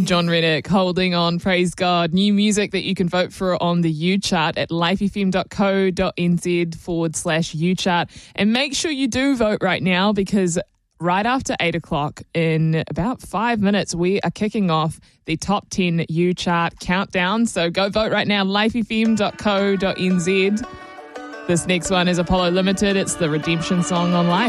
John Reddick, Holding On, praise God. New music that you can vote for on the U chart at lifefm.co.nz/U chart. And make sure you do vote right now, because right after 8 o'clock, in about 5 minutes, we are kicking off the top 10 U chart countdown. So go vote right now, lifefm.co.nz. This next one is Apollo Limited. It's the redemption song on Life.